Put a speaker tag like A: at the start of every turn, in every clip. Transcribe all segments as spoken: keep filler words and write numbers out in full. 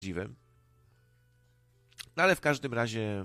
A: dziwem. No ale w każdym razie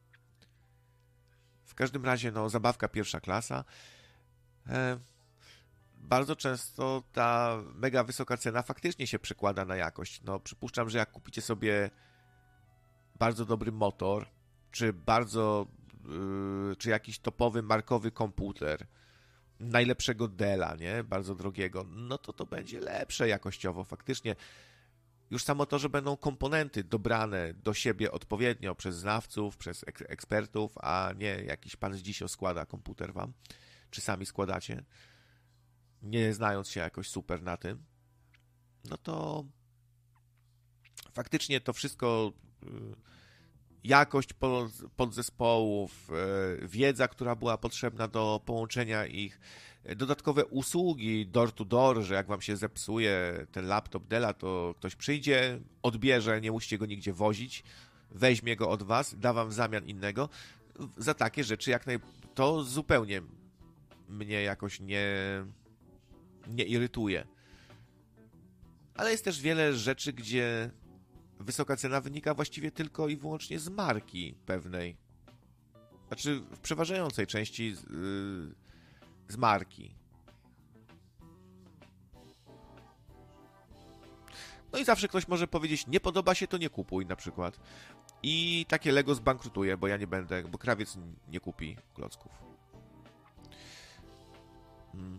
A: w każdym razie, no, zabawka pierwsza klasa. E, bardzo często ta mega wysoka cena faktycznie się przekłada na jakość. No, przypuszczam, że jak kupicie sobie bardzo dobry motor, czy bardzo, yy, czy jakiś topowy, markowy komputer, najlepszego Della, nie? Bardzo drogiego, no to to będzie lepsze jakościowo. Faktycznie już samo to, że będą komponenty dobrane do siebie odpowiednio przez znawców, przez ek- ekspertów, a nie jakiś pan z dzisiaj składa komputer wam, czy sami składacie, nie znając się jakoś super na tym, no to faktycznie to wszystko, jakość podzespołów, wiedza, która była potrzebna do połączenia ich, dodatkowe usługi door to door, że jak wam się zepsuje ten laptop Della, to ktoś przyjdzie, odbierze, nie musicie go nigdzie wozić, weźmie go od was, da wam w zamian innego. Za takie rzeczy jak naj... to zupełnie mnie jakoś nie, nie irytuje. Ale jest też wiele rzeczy, gdzie wysoka cena wynika właściwie tylko i wyłącznie z marki pewnej. Znaczy w przeważającej części z, yy, z marki. No i zawsze ktoś może powiedzieć, nie podoba się, to nie kupuj na przykład. I takie Lego zbankrutuje, bo ja nie będę, bo krawiec nie kupi klocków. Hmm.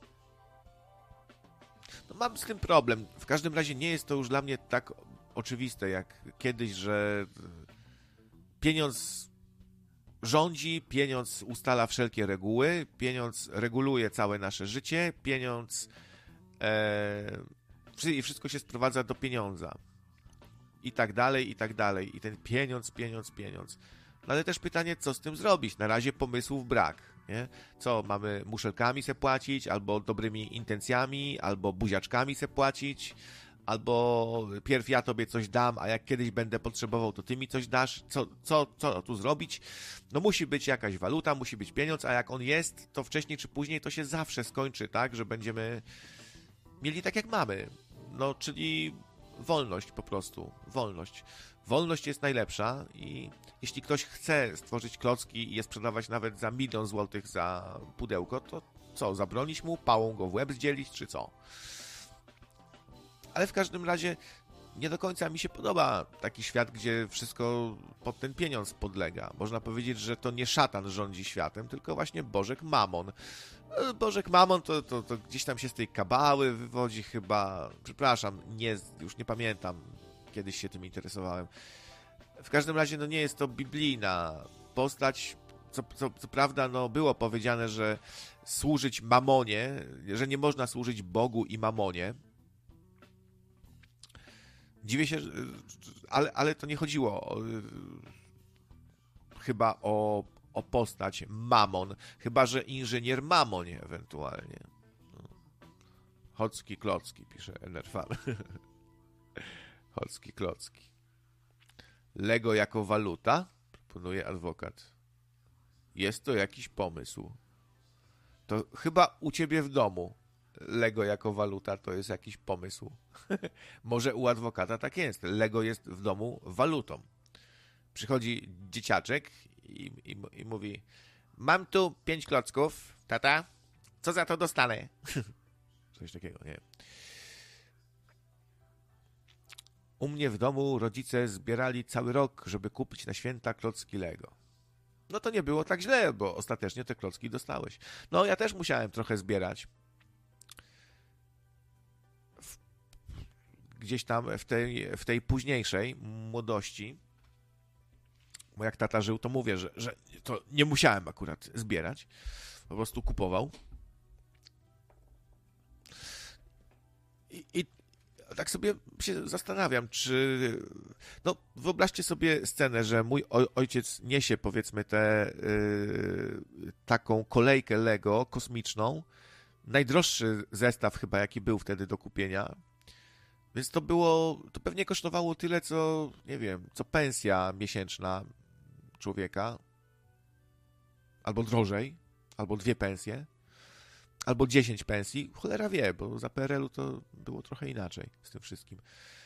A: No mam z tym problem. W każdym razie nie jest to już dla mnie tak oczywiste jak kiedyś, że pieniądz rządzi, pieniądz ustala wszelkie reguły, pieniądz reguluje całe nasze życie, pieniądz e, i wszystko się sprowadza do pieniądza. I tak dalej, i tak dalej. I ten pieniądz, pieniądz, pieniądz. No ale też pytanie, co z tym zrobić? Na razie pomysłów brak. Nie? Co, mamy muszelkami se płacić, albo dobrymi intencjami, albo buziaczkami se płacić, albo pierw ja tobie coś dam, a jak kiedyś będę potrzebował, to ty mi coś dasz. Co, co, co tu zrobić? No musi być jakaś waluta, musi być pieniądz, a jak on jest, to wcześniej czy później to się zawsze skończy, tak? Że będziemy mieli tak jak mamy. No, czyli wolność po prostu. Wolność. Wolność jest najlepsza i jeśli ktoś chce stworzyć klocki i je sprzedawać nawet za milion złotych za pudełko, to co, zabronić mu, pałą go w łeb zdzielić, czy co? Ale w każdym razie nie do końca mi się podoba taki świat, gdzie wszystko pod ten pieniądz podlega. Można powiedzieć, że to nie szatan rządzi światem, tylko właśnie Bożek Mamon. Bożek Mamon to, to, to gdzieś tam się z tej kabały wywodzi chyba. Przepraszam, nie, już nie pamiętam. Kiedyś się tym interesowałem. W każdym razie no nie jest to biblijna postać. Co, co, co prawda no było powiedziane, że służyć mamonie, że nie można służyć Bogu i mamonie. Dziwię się, ale, ale to nie chodziło o, chyba o, o postać Mamon. Chyba że inżynier Mamonie ewentualnie. Chocki Klocki, pisze Enerfan. Chocki Klocki. Lego jako waluta? Proponuje adwokat. Jest to jakiś pomysł. To chyba u ciebie w domu Lego jako waluta to jest jakiś pomysł. Może u adwokata tak jest. Lego jest w domu walutą. Przychodzi dzieciaczek i, i, i mówi: mam tu pięć klocków, tata, co za to dostanę? Coś takiego, nie? U mnie w domu rodzice zbierali cały rok, żeby kupić na święta klocki Lego. No to nie było tak źle, bo ostatecznie te klocki dostałeś. No ja też musiałem trochę zbierać. W, gdzieś tam w tej, w tej późniejszej młodości, bo jak tata żył, to mówię, że, że to nie musiałem akurat zbierać. Po prostu kupował. I, i tak sobie się zastanawiam, czy... No, wyobraźcie sobie scenę, że mój ojciec niesie, powiedzmy, tę yy, taką kolejkę Lego kosmiczną. Najdroższy zestaw chyba, jaki był wtedy do kupienia. Więc to było... To pewnie kosztowało tyle, co, nie wiem, co pensja miesięczna człowieka. Albo drożej. Albo dwie pensje. Albo dziesięć pensji. Cholera wie, bo za P R L u to było trochę inaczej z tym wszystkim.